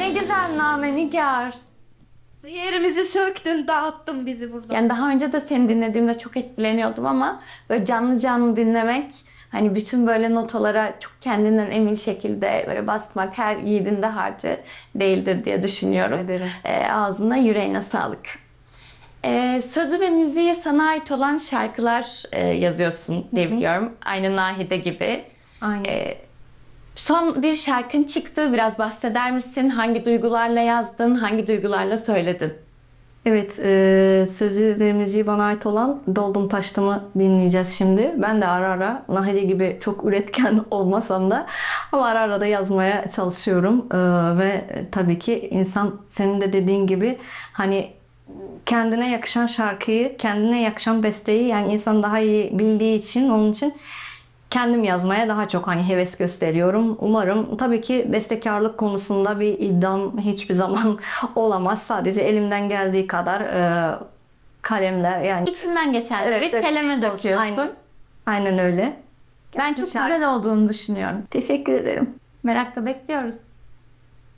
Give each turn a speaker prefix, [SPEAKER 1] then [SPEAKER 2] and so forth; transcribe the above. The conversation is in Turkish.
[SPEAKER 1] ne güzel name Nigar.
[SPEAKER 2] Yerimizi söktün, dağıttın bizi burada.
[SPEAKER 1] Yani daha önce de seni dinlediğimde çok etkileniyordum ama böyle canlı canlı dinlemek, hani bütün böyle notalara çok kendinden emin şekilde böyle basmak her yiğidin de harcı değildir diye düşünüyorum.
[SPEAKER 2] Ederim.
[SPEAKER 1] Ağzına yüreğine sağlık. Sözü ve müziği sana ait olan şarkılar yazıyorsun diye biliyorum. Aynı Nahide gibi.
[SPEAKER 2] Aynen.
[SPEAKER 1] Son bir şarkın çıktı. Biraz bahseder misin? Hangi duygularla yazdın? Hangi duygularla söyledin?
[SPEAKER 2] Evet, sözü ve müziği bana ait olan Doldum Taştım'ı dinleyeceğiz şimdi. Ben de ara ara Nahide gibi çok üretken olmasam da ama ara ara da yazmaya çalışıyorum. Ve tabii ki insan senin de dediğin gibi hani kendine yakışan şarkıyı, kendine yakışan besteyi yani insan daha iyi bildiği için onun için kendim yazmaya daha çok hani heves gösteriyorum. Umarım tabii ki bestekarlık konusunda bir iddiam hiçbir zaman olamaz. Sadece elimden geldiği kadar kalemle yani.
[SPEAKER 1] İçinden geçenleri
[SPEAKER 2] Evet.
[SPEAKER 1] kaleme döküyorsun.
[SPEAKER 2] Aynen öyle.
[SPEAKER 1] Ben çok güzel olduğunu düşünüyorum.
[SPEAKER 2] Teşekkür ederim.
[SPEAKER 1] Merakla bekliyoruz.